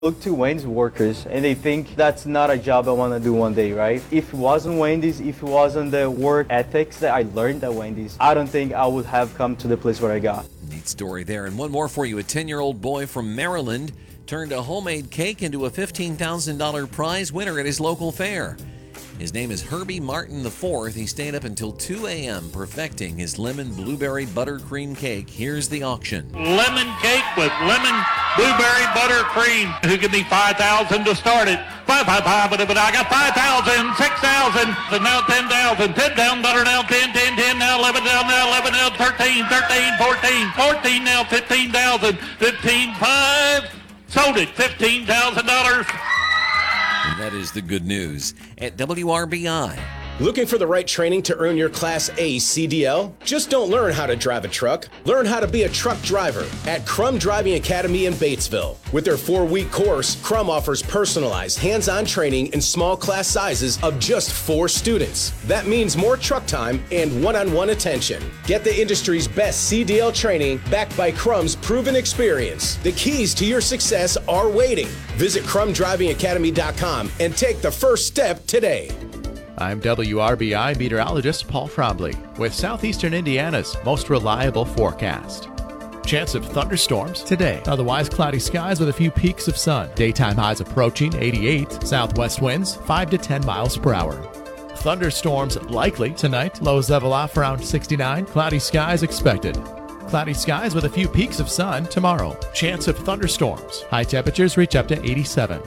Look to Wendy's workers and they think that's not a job I want to do one day, right? If it wasn't Wendy's, if it wasn't the work ethics that I learned at Wendy's, I don't think I would have come to the place where I got. Neat story there. And one more for you. A 10-year-old boy from Maryland turned a homemade cake into a $15,000 prize winner at his local fair. His name is Herbie Martin IV. He stayed up until 2 a.m. perfecting his lemon blueberry buttercream cake. Here's the auction. Lemon cake with lemon blueberry buttercream. Who give me $5,000 to start it? But I got 5,000, 6,000, and now 10,000. 10 down, butter now 10, 10, 10 now 11 down, now 11 now 13, 13, 14, 14 now 15,000, 15, 5. Sold it, $15,000. And that is the good news at WRBI. Looking for the right training to earn your Class A CDL? Just don't learn how to drive a truck. Learn how to be a truck driver at Crum Driving Academy in Batesville. With their 4-week course, Crum offers personalized, hands-on training in small class sizes of just 4 students. That means more truck time and one-on-one attention. Get the industry's best CDL training backed by Crum's proven experience. The keys to your success are waiting. Visit CrumDrivingAcademy.com and take the first step today. I'm WRBI meteorologist Paul Frombly with Southeastern Indiana's most reliable forecast. Chance of thunderstorms today. Otherwise cloudy skies with a few peaks of sun. Daytime highs approaching 88. Southwest winds 5 to 10 miles per hour. Thunderstorms likely tonight. Lows level off around 69. Cloudy skies expected. Cloudy skies with a few peaks of sun tomorrow. Chance of thunderstorms. High temperatures reach up to 87.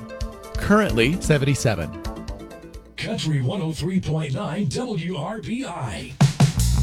Currently 77. Country 103.9 WRBI.